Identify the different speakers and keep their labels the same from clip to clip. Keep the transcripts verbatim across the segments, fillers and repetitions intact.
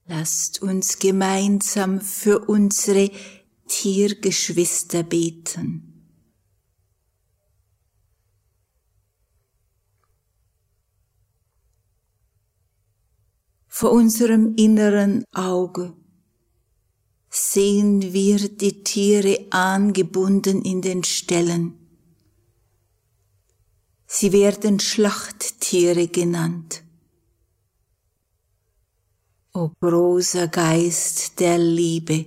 Speaker 1: Lasst uns gemeinsam für unsere Tiergeschwister beten. Vor unserem inneren Auge sehen wir die Tiere angebunden in den Ställen. Sie werden Schlachttiere genannt. O großer Geist der Liebe,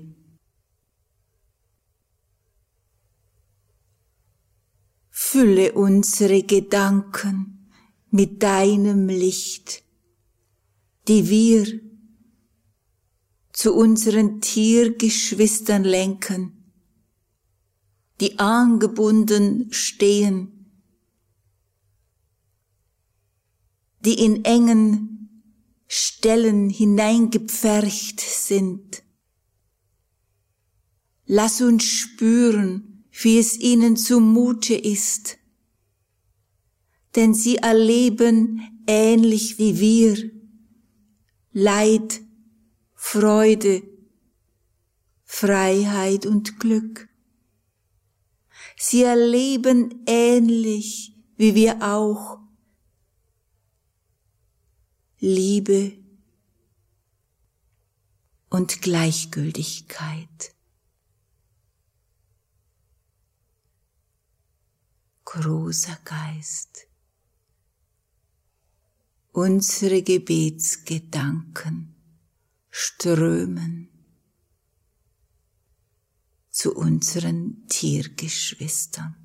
Speaker 1: fülle unsere Gedanken mit deinem Licht, die wir zu unseren Tiergeschwistern lenken, die angebunden stehen, die in engen Stellen hineingepfercht sind. Lass uns spüren, wie es ihnen zumute ist, denn sie erleben ähnlich wie wir Leid, Freude, Freiheit und Glück. Sie erleben ähnlich wie wir auch Liebe und Gleichgültigkeit. Großer Geist, unsere Gebetsgedanken strömen zu unseren Tiergeschwistern.